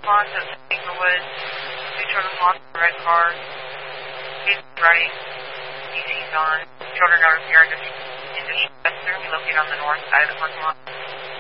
response at Inglewood. Two children lost in a red car. He's right. DC's on. Children are here in distress. They're located on the north side of the parking lot.